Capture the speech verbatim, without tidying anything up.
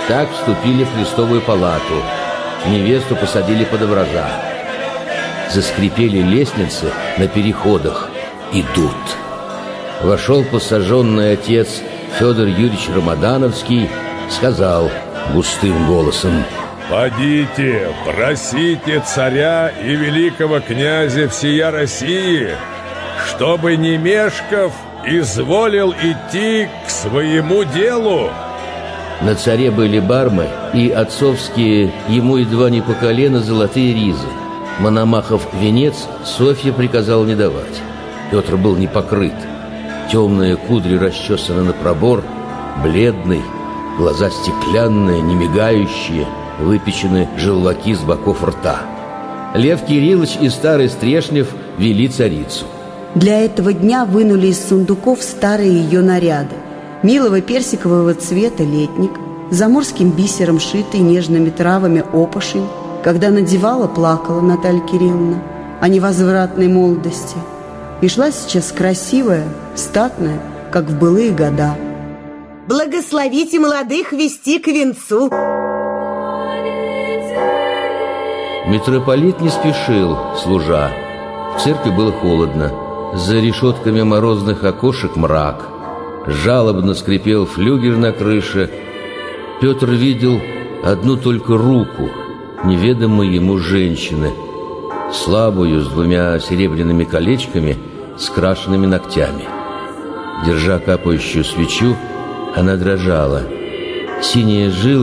Так вступили в Христовую палату. Невесту посадили под образа. Заскрипели лестницы на переходах. Идут. Вошел посаженный отец Федор Юрьевич Рамадановский, сказал густым голосом: «Подите, просите царя и великого князя всея России, чтобы Немешков изволил идти к своему делу». На царе были бармы и отцовские ему едва не по колено золотые ризы. Мономахов венец Софья приказал не давать. Петр был не покрыт. Темные кудри расчесаны на пробор, бледный, глаза стеклянные, не мигающие, выпечены желваки с боков рта. Лев Кириллович и старый Стрешнев вели царицу. Для этого дня вынули из сундуков старые ее наряды. Милого персикового цвета летник, заморским бисером шитый, нежными травами опошень. Когда надевала, плакала Наталья Кирилловна о невозвратной молодости. И шла сейчас красивая, статная, как в былые года. Благословите молодых вести к венцу. Митрополит не спешил, служа. В церкви было холодно. За решетками морозных окошек мрак. Жалобно скрипел флюгер на крыше. Петр видел одну только руку неведомой ему женщины, слабую, с двумя серебряными колечками, с крашенными ногтями. Держа капающую свечу, она дрожала. Синие жилы